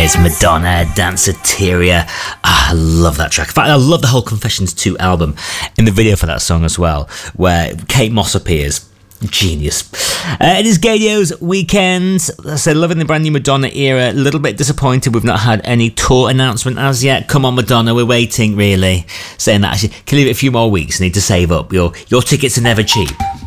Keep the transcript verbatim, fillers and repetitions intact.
is Madonna, Danceteria. Ah, I love that track. In fact, I love the whole Confessions two album. In the video for that song as well, where Kate Moss appears. Genius. Uh, it is Gaydios weekend. I said, loving the brand new Madonna era. A little bit disappointed we've not had any tour announcement as yet. Come on, Madonna, we're waiting, really. Saying that, actually, can you leave it a few more weeks? Need to save up. Your, your tickets are never cheap.